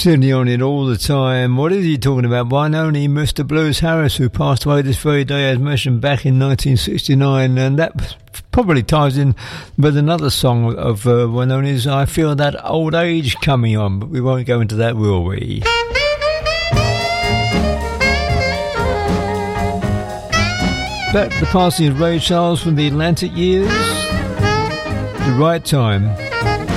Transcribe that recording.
Sydney on it all the time. What is he talking about? One only Mr. Blues Harris, who passed away this very day, as mentioned, back in 1969, and that probably ties in with another song of one known as I Feel That Old Age Coming On, but we won't go into that, will we? Back to the passing of Ray Charles from the Atlantic years. The Right Time.